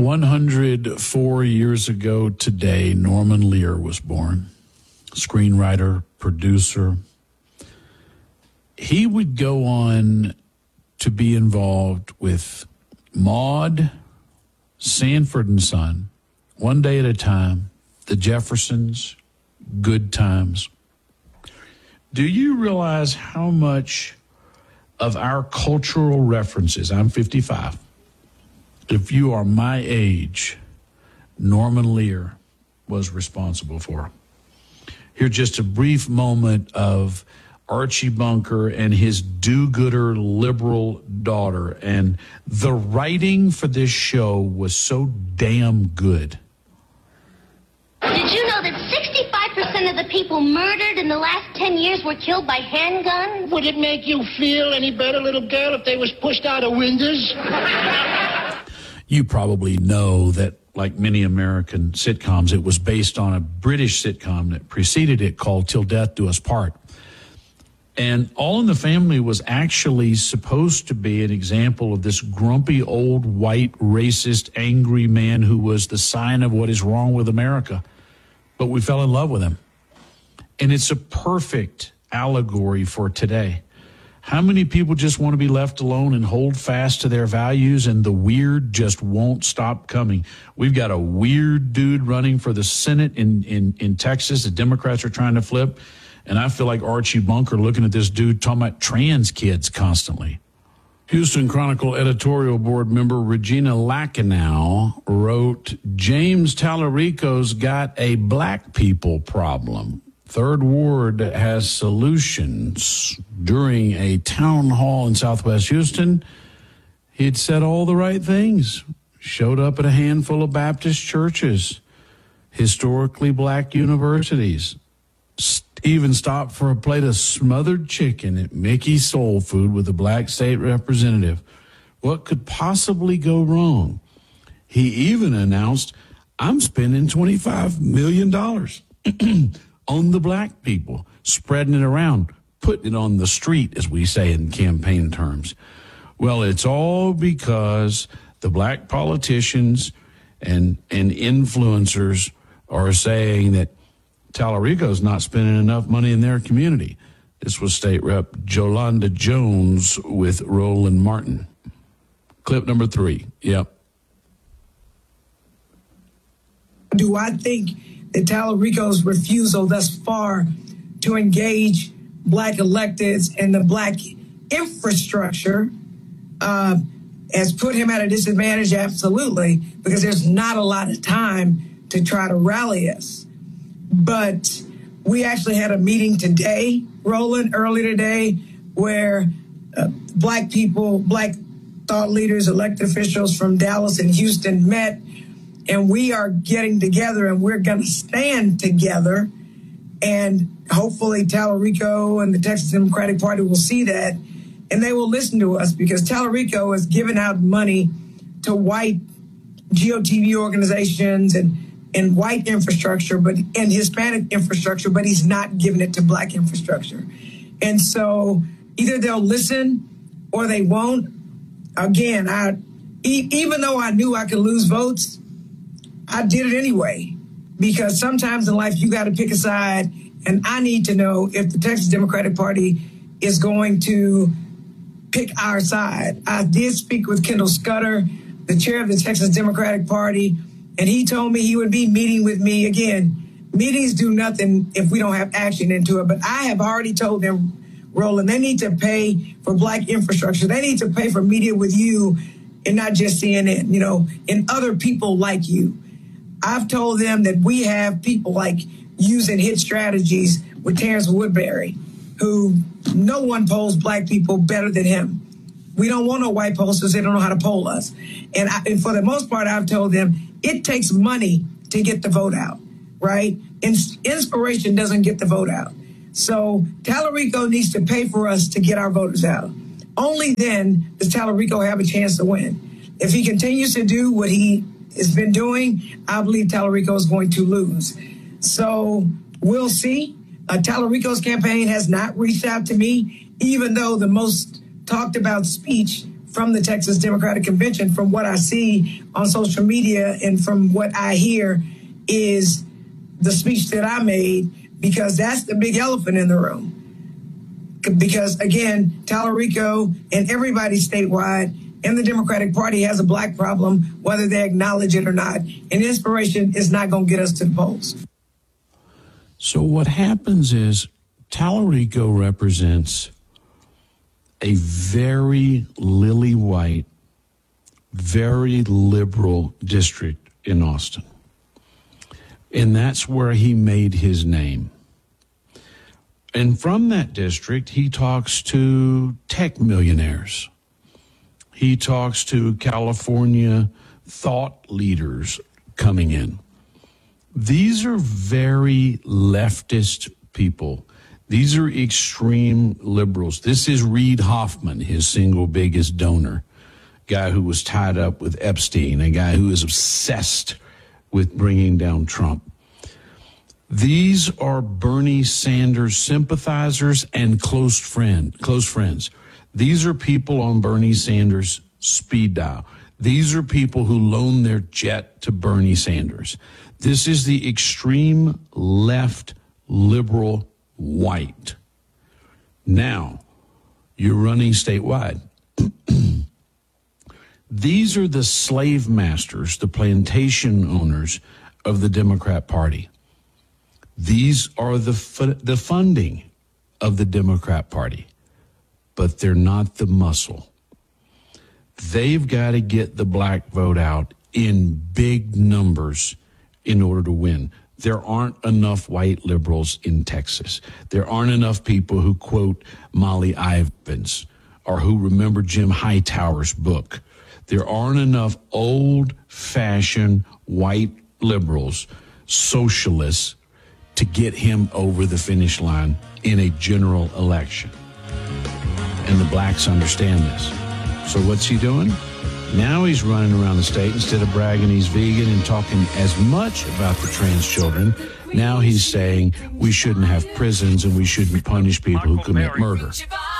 104 years ago today, Norman Lear was born, screenwriter, producer. He would go on to be involved with Maude, Sanford and Son, One Day at a Time, The Jeffersons, Good Times. Do you realize how much of our cultural references, I'm 55, if you are my age, Norman Lear was responsible for? Here's just a brief moment of Archie Bunker and his do-gooder liberal daughter. And the writing for this show was so damn good. Did you know that 65% of the people murdered in the last 10 years were killed by handguns? Would it make you feel any better, little girl, if they was pushed out of windows? You probably know that, like many American sitcoms, it was based on a British sitcom that preceded it called Till Death Do Us Part. And All in the Family was actually supposed to be an example of this grumpy, old, white, racist, angry man who was the sign of what is wrong with America. But we fell in love with him. And it's a perfect allegory for today. How many people just want to be left alone and hold fast to their values, and the weird just won't stop coming? We've got a weird dude running for the Senate in Texas. The Democrats are trying to flip. And I feel like Archie Bunker looking at this dude talking about trans kids constantly. Houston Chronicle editorial board member Regina Lackanow wrote, James Tallarico's got a black people problem. Third Ward has solutions. During a town hall in Southwest Houston, he had said all the right things. Showed up at a handful of Baptist churches, historically black universities, even stopped for a plate of smothered chicken at Mickey's Soul Food with a black state representative. What could possibly go wrong? He even announced, I'm spending $25 million on the black people, spreading it around, putting it on the street, as we say in campaign terms. Well, it's all because the black politicians and influencers are saying that Tallarico's not spending enough money in their community. This was State Rep Jolanda Jones with Roland Martin. Clip number 3. Yep. Do I think that Tallarico's refusal thus far to engage black electeds and the black infrastructure has put him at a disadvantage? Absolutely, because there's not a lot of time to try to rally us. But we actually had a meeting today, Roland, early today, where black people, black thought leaders, elected officials from Dallas and Houston met, and we are getting together and we're going to stand together. And hopefully Tallarico and the Texas Democratic Party will see that and they will listen to us, because Tallarico has given out money to white GOTV organizations and white infrastructure, and Hispanic infrastructure, but he's not giving it to black infrastructure. And so either they'll listen or they won't. Again, even though I knew I could lose votes, I did it anyway, because sometimes in life you got to pick a side, and I need to know if the Texas Democratic Party is going to pick our side. I did speak with Kendall Scudder, the chair of the Texas Democratic Party, and he told me he would be meeting with me. Again, meetings do nothing if we don't have action into it. But I have already told them, Roland, they need to pay for black infrastructure. They need to pay for media with you and not just CNN, and other people like you. I've told them that we have people like using hit strategies with Terrence Woodbury, who no one polls black people better than him. We don't want no white pollsters. They don't know how to poll us. And for the most part, I've told them it takes money to get the vote out, right? Inspiration doesn't get the vote out. So Tallarico needs to pay for us to get our voters out. Only then does Tallarico have a chance to win. If he continues to do what he has been doing, I believe Tallarico is going to lose. So we'll see. Tallarico's campaign has not reached out to me, even though the most talked about speech from the Texas Democratic Convention, from what I see on social media and from what I hear, is the speech that I made, because that's the big elephant in the room. Because, again, Tallarico and everybody statewide and the Democratic Party has a black problem, whether they acknowledge it or not. And inspiration is not going to get us to the polls. So what happens is Tallarico represents a very lily white, very liberal district in Austin. And that's where he made his name. And from that district, he talks to tech millionaires. He talks to California thought leaders coming in. These are very leftist people. These are extreme liberals. This is Reid Hoffman, his single biggest donor, guy who was tied up with Epstein, a guy who is obsessed with bringing down Trump. These are Bernie Sanders sympathizers and close friends. These are people on Bernie Sanders' speed dial. These are people who loan their jet to Bernie Sanders. This is the extreme left liberal white. Now, you're running statewide. These are the slave masters, the plantation owners of the Democrat Party. These are the funding of the Democrat Party, but they're not the muscle. They've got to get the black vote out in big numbers in order to win. There aren't enough white liberals in Texas. There aren't enough people who quote Molly Ivins or who remember Jim Hightower's book. There aren't enough old-fashioned white liberals, socialists, to get him over the finish line in a general election. And the blacks understand this. So what's he doing? Now he's running around the state, instead of bragging he's vegan and talking as much about the trans children, now he's saying we shouldn't have prisons and we shouldn't punish people who commit murder.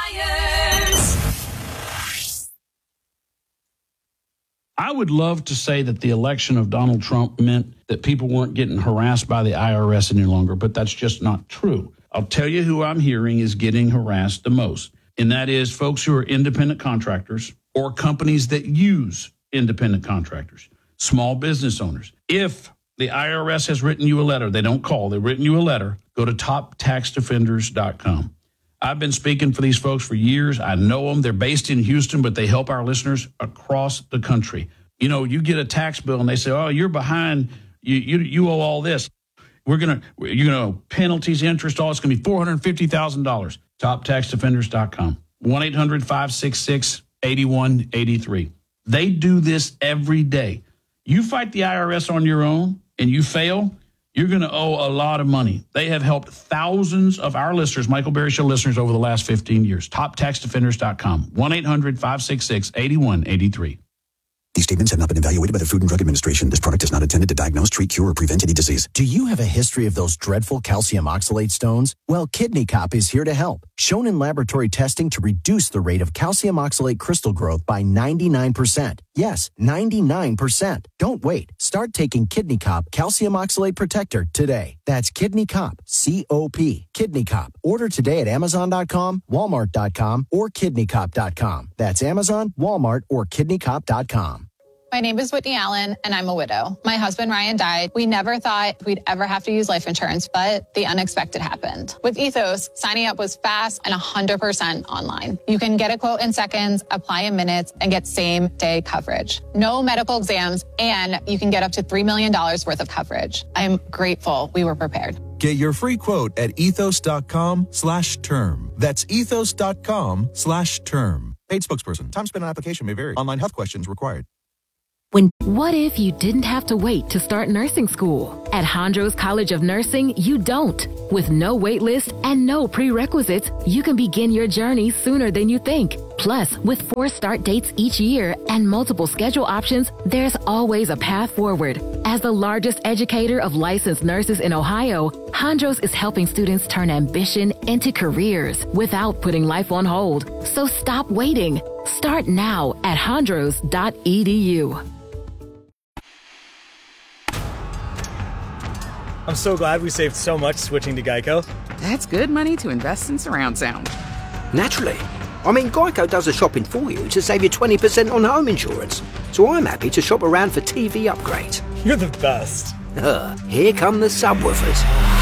I would love to say that the election of Donald Trump meant that people weren't getting harassed by the IRS any longer, but that's just not true. I'll tell you who I'm hearing is getting harassed the most, and that is folks who are independent contractors or companies that use independent contractors, small business owners. If the IRS has written you a letter, they don't call, they've written you a letter, go to toptaxdefenders.com. I've been speaking for these folks for years. I know them. They're based in Houston, but they help our listeners across the country. You know, you get a tax bill and they say, oh, you're behind. You owe all this. Penalties, interest, all it's going to be $450,000. Toptaxdefenders.com. 1-800-566-8183. They do this every day. You fight the IRS on your own and you fail, you're going to owe a lot of money. They have helped thousands of our listeners, Michael Berry Show listeners, over the last 15 years. TopTaxDefenders.com. 1-800-566-8183. These statements have not been evaluated by the Food and Drug Administration. This product is not intended to diagnose, treat, cure, or prevent any disease. Do you have a history of those dreadful calcium oxalate stones? Well, Kidney Cop is here to help. Shown in laboratory testing to reduce the rate of calcium oxalate crystal growth by 99%. Yes, 99%. Don't wait. Start taking Kidney Cop Calcium Oxalate Protector today. That's Kidney Cop, C-O-P, Kidney Cop. Order today at Amazon.com, Walmart.com, or KidneyCop.com. That's Amazon, Walmart, or KidneyCop.com. My name is Whitney Allen, and I'm a widow. My husband, Ryan, died. We never thought we'd ever have to use life insurance, but the unexpected happened. With Ethos, signing up was fast and 100% online. You can get a quote in seconds, apply in minutes, and get same-day coverage. No medical exams, and you can get up to $3 million worth of coverage. I'm grateful we were prepared. Get your free quote at ethos.com/term. That's ethos.com/term. Paid spokesperson. Time spent on application may vary. Online health questions required. What if you didn't have to wait to start nursing school? At Hondros College of Nursing, you don't. With no wait list and no prerequisites, you can begin your journey sooner than you think. Plus, with 4 start dates each year and multiple schedule options, there's always a path forward. As the largest educator of licensed nurses in Ohio, Hondros is helping students turn ambition into careers without putting life on hold. So stop waiting. Start now at hondros.edu. I'm so glad we saved so much switching to Geico. That's good money to invest in surround sound. Naturally. I mean, Geico does the shopping for you to save you 20% on home insurance. So I'm happy to shop around for TV upgrades. You're the best. Here come the subwoofers.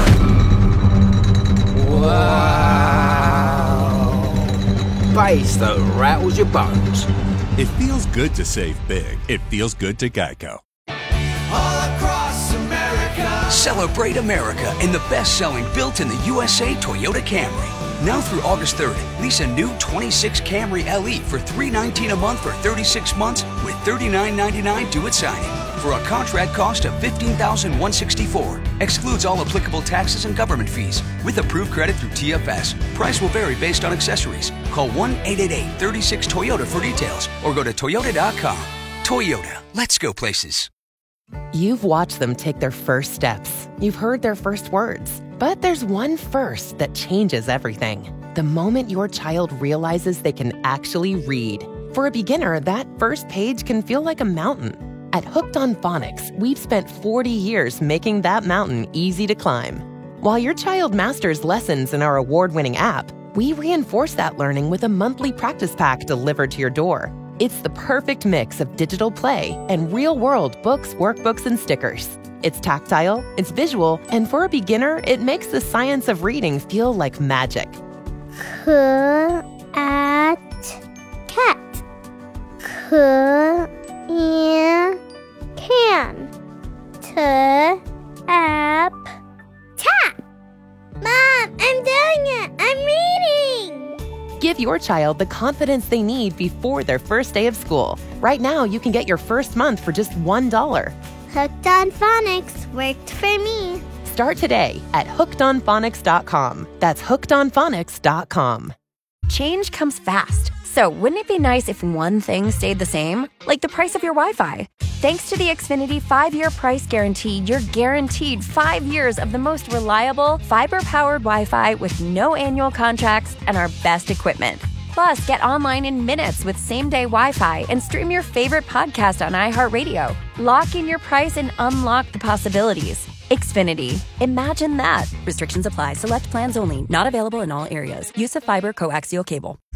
Wow. Bass that rattles your bones. It feels good to save big. It feels good to Geico. All across America. Celebrate America in the best-selling built in the USA Toyota Camry. Now through August 3rd, lease a new 26 Camry LE for $319 a month for 36 months with $39.99 due at signing. For a contract cost of $15,164. Excludes all applicable taxes and government fees. With approved credit through TFS. Price will vary based on accessories. Call 1-888-36-TOYOTA for details or go to Toyota.com. Toyota, let's go places. You've watched them take their first steps. You've heard their first words. But there's one first that changes everything. The moment your child realizes they can actually read. For a beginner, that first page can feel like a mountain. At Hooked on Phonics, we've spent 40 years making that mountain easy to climb. While your child masters lessons in our award-winning app, we reinforce that learning with a monthly practice pack delivered to your door. It's the perfect mix of digital play and real-world books, workbooks, and stickers. It's tactile, it's visual, and for a beginner, it makes the science of reading feel like magic. Cat. Can. Tap. Mom, I'm doing it! I'm reading! Give your child the confidence they need before their first day of school. Right now, you can get your first month for just $1. Hooked on Phonics worked for me. Start today at hookedonphonics.com. That's hookedonphonics.com. Change comes fast. So wouldn't it be nice if one thing stayed the same? Like the price of your Wi-Fi. Thanks to the Xfinity 5-year price guarantee, you're guaranteed 5 years of the most reliable, fiber-powered Wi-Fi with no annual contracts and our best equipment. Plus, get online in minutes with same-day Wi-Fi and stream your favorite podcast on iHeartRadio. Lock in your price and unlock the possibilities. Xfinity. Imagine that. Restrictions apply. Select plans only. Not available in all areas. Use of fiber coaxial cable.